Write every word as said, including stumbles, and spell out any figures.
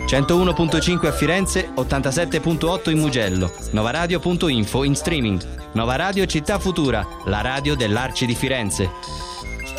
centouno virgola cinque a Firenze, ottantasette virgola otto in Mugello, novaradio punto info in streaming. Nova Radio Città Futura, la radio dell'Arci di Firenze.